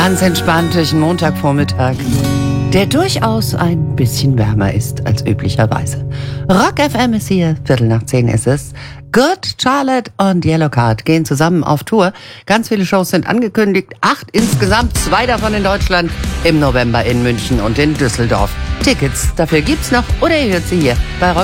Ganz entspannt durch einen Montagvormittag, der durchaus ein bisschen wärmer ist als üblicherweise. Rock FM ist hier, 9:15 ist es. Good Charlotte und Yellowcard gehen zusammen auf Tour. Ganz viele Shows sind angekündigt, 8 insgesamt, 2 davon in Deutschland, im November in München und in Düsseldorf. Tickets dafür gibt's noch oder ihr hört sie hier bei Rock